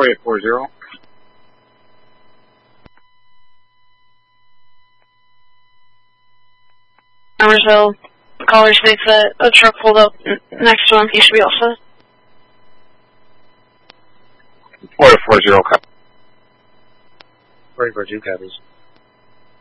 4840. Emersville, caller states that a truck pulled up next to him. He should be all set. 4840, copy. 4042 copies.